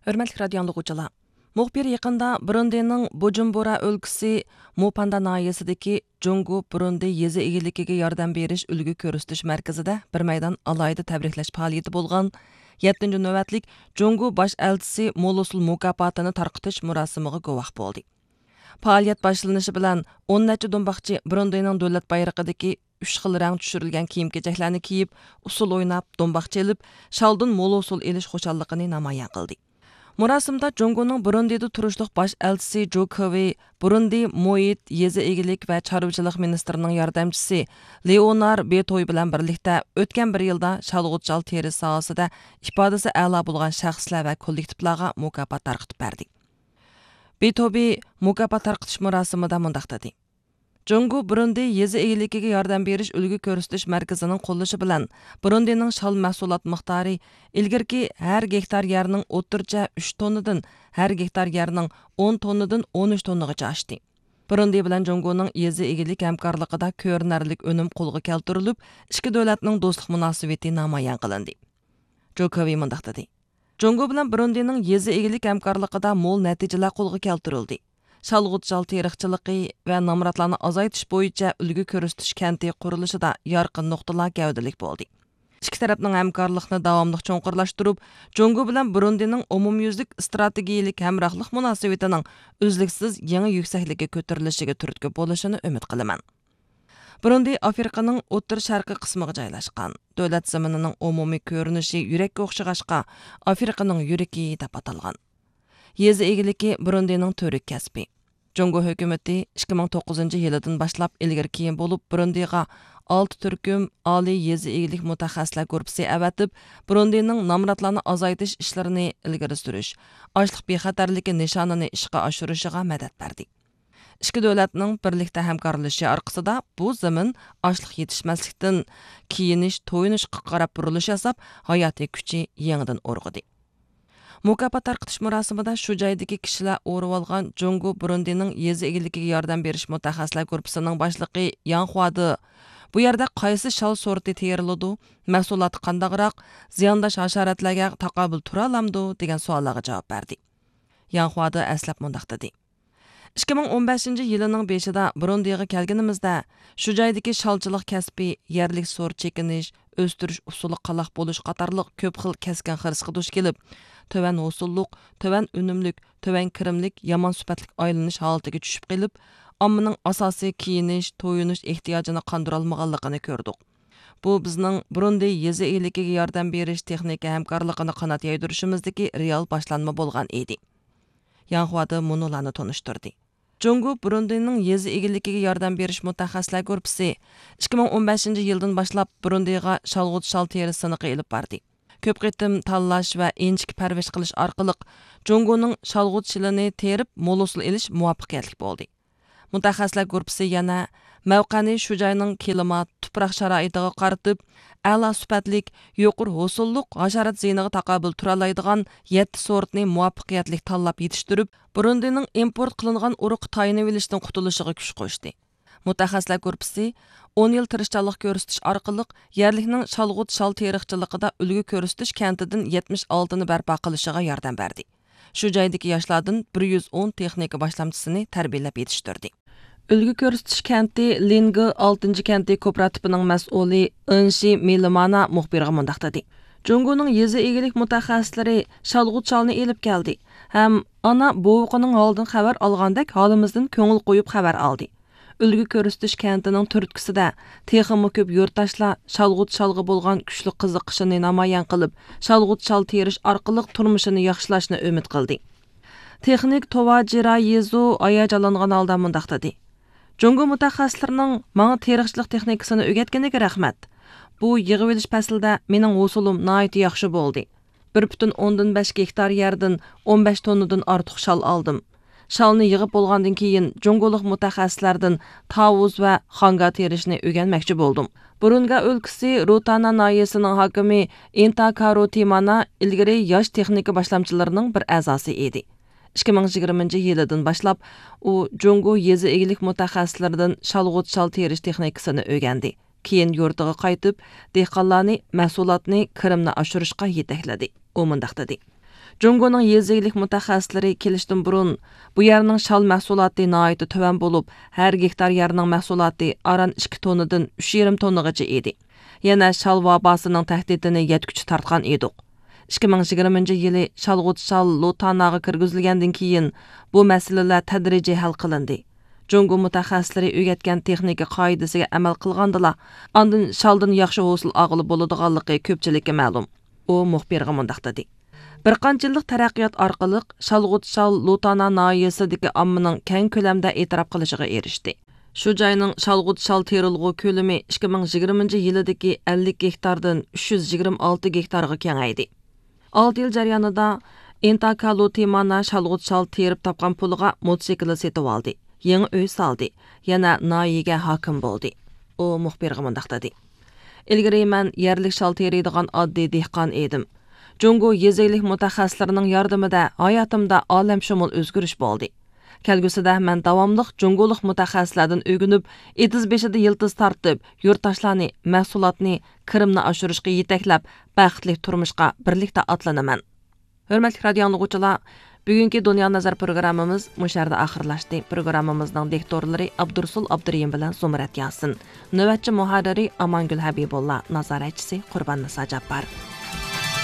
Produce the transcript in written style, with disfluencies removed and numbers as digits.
Hörmətli radio dinləyicilər. Muxbir yaqında Burundining Bujumbura өлкىسى Mopanda nahiyasidagi Jungu Burundi yezi egiligiga yordam berish ulgu ko'rsatish markazida bir maydon alayda tabriklash faoliyati bo'lgan 7-ci navbatlik Jungu bosh elchisi Molosul mukofotini tarqitish murosimiga guvoh bo'ldi. Faoliyat boshlanishi bilan 10 necha do'mboqchi Burundining davlat bayrog'idagi 3 xil rang tushirilgan kiyim-kechaklarni kiyib, usul o'ynab, do'mboqcha ilib, shaldun Molosul elish xushalligini namoyon qildi. Murasimda Junguning Burundida turishliq bosh elchisi Jokovi, Burundi Moit yezi egilik va chorvachilik ministrining yordamchisi Leonar Betoy bilan birlikda o'tgan bir yilda shalg'utchal teri sohasida ifodasi a'lo bo'lgan shaxslar va kollektivlarga mukofot tarqitib berdi. Betoy mukofot tarqitish murosimida mundaq dedi. Jungu Burundi yezi egiligiga yordam berish ulgu ko'rsatish markazining qo'llashi bilan Burundining shal mahsulot miqdori ilgirki har gektar yerning o'tircha 3 tonnadan har gektar yerning 10 tonnadan 13 tonnagacha oshdi. Burundi bilan Junguning yezi egilik hamkorligida ko'rinarli unum qo'lga keltirilib, ikki davlatning do'stlik munosabati namoyon qilindi. Jokovi mundaq dedi. Jungu bilan Burundining yezi egilik hamkorligida mo'l natijalar qo'lga keltirildi. Shalg'utchal teriqchiligi va nomratlarni azaytish bo'yicha ulgu ko'rsatish kanti qurilishida yorqin nuqtalar gavdalik bo'ldi. Ikki tarafning hamkorlikni davomli cho'nqurlashtirib, Jungu bilan Burundining umumyuzlik strategiyalik hamrohlik munosabatining uzluksiz yangi yuksaklikka ko'tarilishiga turtki bo'lishini umid qilaman. Burundi Afrikaning o'rta sharqiy qismiga joylashgan. Davlat zaminining umumiy ko'rinishi yurakka o'xshag'ashqa Afrikaning yuragi deb atalgan. Yezi egiligi Burundining to'rik kasbi. Jungu hukumati 2009 yilidan boshlab ilgari keyin bo'lib Burundiga 6 turkum oliy yezi egilik mutaxassislar guruhi avatib, Burundining nomratlarni azaytish ishlarini ilgari surish, ochliq bexatarligi nishonini ishga oshirishiga madad berdi. Ikki davlatning birlikda hamkorlashishi orqasida bu zamin ochliq yetishmaslikdan kiyinish, to'yinishga qarab burilish yasab, hayotiy kuchi yangidan o'rg'idi. Mukofot tarqitish murosimida shu joydagi kishilar o'rib olgan Jungu Burundining yezi egiligiga yordam berish mutaxassislar guruhining boshlig'i Yanhuadi bu yerda qaysi shal sorti teriladi, mahsuloti qandaqroq, ziyondosh hasharotlarga taqobil tura olamdi degan savollarga javob berdi. Yanhuadi aslab mundaq dedi. 2015 yilining 5-ida Burundiga kelganimizda shu joydagi shalchilik kasbi, yerlik sor chekinish, o'stirish usuli qaloq bo'lish qatorliq ko'p xil kaskan xirisga duch kelib, töven usulluq, töven unumlik, töven kirimlik, yomon sifatlik aylanish holatiga tushib qilib, ommaning asosiy kiyinish, to'yinish ehtiyojini qondira olmaganligini ko'rdik. Bu bizning Burundi yezi egiligiga yordam berish texnika hamkorligini qanot yaydirishimizdagi real boshlanma bo'lgan edi. Yanhuadi munolarni tanishtirdi. Jungu Burundining yezi egiligiga yordam berish mutaxassislar guruhi 2015 yildan boshlab Burundiga shalg'utchal teri siniqi ilib bordi. Ko'p qitim tanlash va inchik parvish qilish orqali Junguning shalg'utchilini terib Molosul elish muvaffaqiyatli bo'ldi. Mutaxassislar guruhi yana mavqani shu joyning klimat, tuproq sharoitiga qaratib, a'lo sifatlik, yuqori hosulluq, hasharat ziyniga taqobil tura oladigan 7 sortni muvaffaqiyatli tanlab yetishtirib, Burundining import qilingan urug' tayinib olishdan qutulishiga kuch qo'shdi. Mutaxassislar guruhi 10 yil tirishchanlik ko'rsatish orqali yerlikning shalg'ut shal teriqchiligida ulgu ko'rsatish kantidan 76 ni barpo qilishiga yordam berdi. Shu joydagi yoshlardan 110 texnika boshlamchisini tarbiyalab yetishtirdi. Ulgu ko'rsatish kanti Lingi 6-kanti kooperativining mas'uli Inshi Milimana muxbirga mundaq dedi. Junguning yezi egilik mutaxassislari shalg'ut shalni elib keldi. Ham ana bovuqining holdan xabar olgandek holimizdan ko'ngil qo'yib xabar oldi. Ulgu ko'rsatish kantining turtkisida texmi ko'p yurtdoshlar shalg'ut shalg'i bo'lgan kuchli qiziqishini namoyon qilib, shalg'ut shal terish orqali turmushini yaxshilashni umid qildi. Texnik Tovajira Yezu ayajalangan holda mundaq dedi. Jungu mutaxassislarining menga teriqchilik texnikasini o'rgatganiga rahmat. Bu yig'ib olish faslida mening usulim nihoyat yaxshi bo'ldi. 1,5 gektar yerdan 15 tonnadan ortiq shal oldim. Shalni yig'ib bo'lgandan keyin Jungulik mutaxassislardan tavuz va xanga terishni o'rganmoqchi bo'ldim. Burunga өлкәсе Rutana nahiyasining hokimi Intakaru Timana ilgari yosh texnika boshlamchilarining bir a'zosi edi. 2020 yilidan boshlab u Jungu yezi egilik mutaxassislaridan shalg'ut shal terish texnikasini o'rgandi. Keyin yurtiga qaytib, dehqonlarni mahsulotni kirimni oshirishga yetakladi. U mundaq dedi. Jungoning yezilik mutaxassislari kelishdan burun bu yerning shal mahsuloti nihoyatda tuvan bo'lib, har gektar yerning mahsuloti aran 2 tonnadan 3,5 tonnagacha edi. Yana shal vabosining tahdidini yetkuchi tartgan edik. 2020-yili shalg'ut shal Lotanaga kirgizilgandan keyin bu masalalar tadrijiy hal qilindi. Jungo mutaxassislari o'rgatgan texnika qoidasiga amal qilgandila, ondan shaldan yaxshi hosil og'ili bo'ladiganligi ko'pchilikka ma'lum. U muxbirga mundaq dedi. Bir qancha yillik taraqqiyot orqali shalg'ut shal Lotana noyasidagi ommaning keng ko'lamda e'tirof qilishiga erishdi. Shu joyning shalg'ut shal terilg'u ko'lami 2020-yildagi 50 gektardan 326 gektarga kengaydi. 6 yil jarayonida Intaka Lotimana shalg'ut shal terib topgan puliga motosikl setib oldi. Yangi uy saldi. Yana noyiga hokim bo'ldi. U muxbirga mundaq dedi. Ilgari men yerlik shal teriydigan oddiy dehqon edim. Jungo yezilik mutaxassislarining yordamida hayotimda olamshumul o'zgarish bo'ldi. Kelgusida men davomliq jungolik mutaxassislardan o'rganib, etiz beshida yiltiz tortib, yurtdoshlarni, mahsulotni, kirimni oshirishga yetaklab, baxtli turmushga birlikda atlanaman. Hurmatli radio anglag'uvchilar, bugungi Dunyo nazar programmamiz musharda oxirlashdi. Programmamizning diktorlari Abdursul Abduriyim bilan Zumrat Yasin, navbatchi muharriri Amangul Habibulla, nazoratchisi Qurbon Nisa Jabbar.